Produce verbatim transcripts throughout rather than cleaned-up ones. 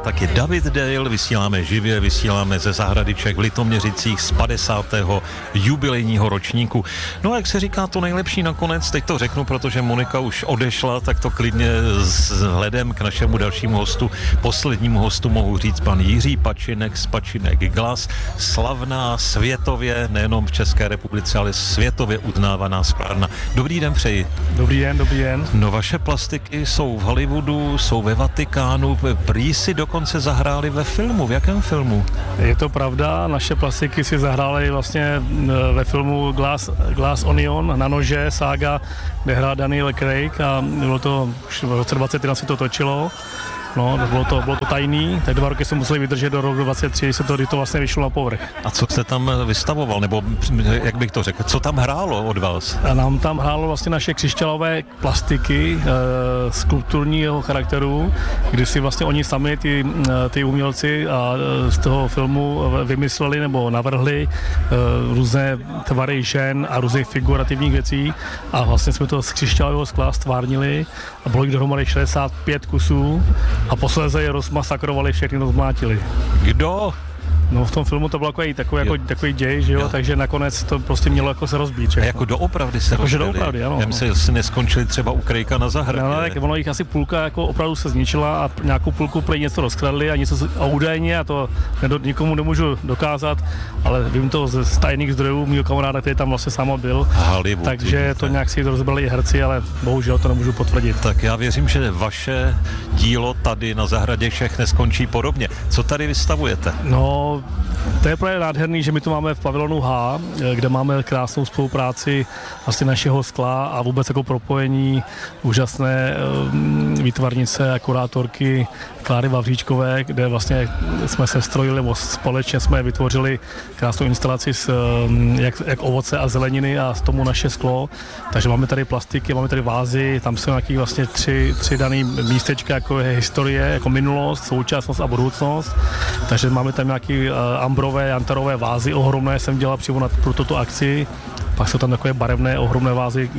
taky David Dale, vysíláme živě, vysíláme ze zahrady Čech v Litoměřicích z padesátého jubilejního ročníku. No a jak se říká, to nejlepší nakonec, teď to řeknu, protože Monika už odešla, tak to klidně s hledem k našemu dalšímu hostu, poslednímu hostu mohu říct pan Jiří Pačinek z Pačinek Glass, slavná světově, nejenom v České republice, ale světově uznávaná sklárna. Dobrý den přeji. Dobrý den, dobrý den. No vaše plastiky jsou v Hollywoodu, jsou ve Vatikánu, prý si dokonce zahráli ve filmu. V jakém filmu? Je to pravda, naše plastiky si zahrály vlastně ve filmu Glass, Glass Onion, na nože, sága, kde hrál Daniel Craig a bylo to, už v roce dvacet jedna se to točilo. No, bylo to, bylo to tajný, tak dva roky jsme museli vydržet do roku dvacet tři, se to, kdy to vlastně vyšlo na povrch. A co jste tam vystavoval, nebo jak bych to řekl, co tam hrálo od vás? A nám tam hrálo vlastně naše křišťálové plastiky e, skulpturního charakteru, kdy si vlastně oni sami, ty, ty umělci a z toho filmu vymysleli nebo navrhli e, různé tvary žen a různých figurativních věcí a vlastně jsme to z křišťálového skla stvárnili a bylo jich dohromady šedesát pět kusů. A posléze je rozmasakrovali, všechny rozmlátili. Kdo? No v tom filmu to bylo takový, takový, jako, takový děj, že jo? jo, takže nakonec to prostě mělo jako se rozbít. Všechno. A jako doopravdy se jako, rozbili? Doopravdy, ano. Já myslím, že si neskončili třeba u Craiga na zahradě. No, tak ono jich asi půlka jako opravdu se zničila a nějakou půlku prý něco rozkradli a něco a údajně, a to nedo, nikomu nemůžu dokázat, ale vím to z, z tajných zdrojů mýho kamaráda, který tam vlastně sám byl. Hollywood, takže vidíte. To nějak si rozbrali i herci, ale bohužel to nemůžu potvrdit. Tak já věřím, že vaše dílo tady na zahradě Čech neskončí podobně. Co tady vystavujete? No, to je právě nádherný, že my to máme v pavilonu H, kde máme krásnou spolupráci vlastně našeho skla a vůbec jako propojení úžasné výtvarnice a kurátorky Kláry Vavříčkové, kde vlastně jsme se strojili, nebo společně jsme vytvořili krásnou instalaci s jak, jak ovoce a zeleniny a z tomu naše sklo. Takže máme tady plastiky, máme tady vázy, tam jsou nějaký vlastně tři, tři daný místečka, jako je historie, jako minulost, současnost a budoucnost. Takže máme tam nějaký ambrové, jantarové vázy ohromné, jsem dělal přímo na, pro tuto akci. Pak jsou tam takové barevné, ohromné vázy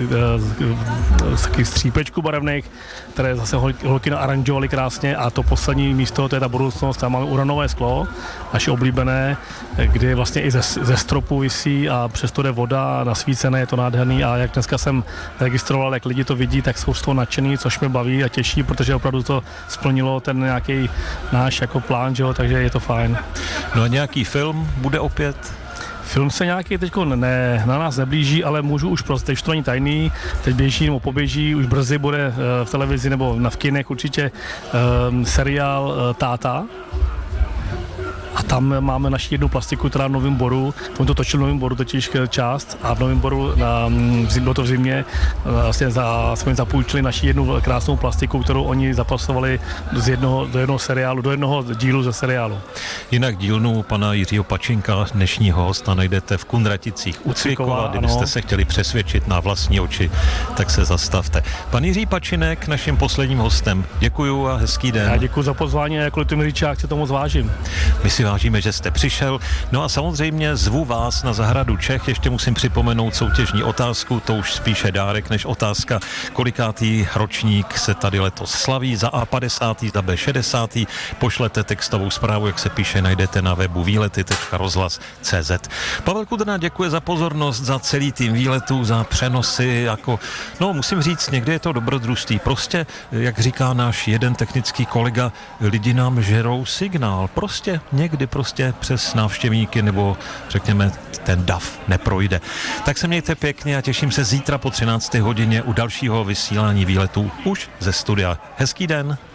z takových střípečků barevných, které zase holky naaranžovaly krásně a to poslední místo, to je ta budoucnost, tam máme uranové sklo, naše oblíbené, kdy vlastně i ze, ze stropu visí a přesto jde voda, nasvícené, je to nádherný a jak dneska jsem registroval, jak lidi to vidí, tak jsou z toho nadšený, což mě baví a těší, protože opravdu to splnilo ten nějaký náš jako plán, že jo, takže je to fajn. No a nějaký film bude opět? Film se nějaký teď ne, na nás neblíží, ale můžu už prostě, teď to není tajný, teď běží nebo poběží, už brzy bude v televizi nebo na v kinech určitě um, seriál uh, Táta. A tam máme naši jednu plastiku, která v Novém Boru, on to točil v Novém Boru totiž část a v Novém Boru, na, bylo to v zimě, vlastně za, jsme zapůjčili naši jednu krásnou plastiku, kterou oni zapasovali z jednoho, do jednoho seriálu, do jednoho dílu ze seriálu. Jinak dílnu pana Jiřího Pačinka, dnešního hosta, najdete v Kunraticích u Cvikova, kdybyste se chtěli přesvědčit na vlastní oči, tak se zastavte. Pan Jiří Pačinek, naším posledním hostem. Děkuju a hezký den. Já děkuju za pozvání a jako Litoměřičák si to moc vážím. My si vážíme, že jste přišel. No a samozřejmě zvu vás na zahradu Čech. Ještě musím připomenout soutěžní otázku, to už spíše dárek než otázka, kolikátý ročník se tady letos slaví, za A padesátý, za B šedesátý. Pošlete textovou zprávu, jak se píše, najdete na webu výlety tečka rozhlas tečka cé zet. Pavel Kudrna děkuje za pozornost, za celý tým výletů, za přenosy, jako, no musím říct, někdy je to dobrodružství. Prostě, jak říká náš jeden technický kolega, lidi nám žerou signál. Prostě někdy prostě přes návštěvníky nebo řekněme ten dav neprojde. Tak se mějte pěkně a těším se zítra po třinácté hodině u dalšího vysílání výletů už ze studia. Hezký den.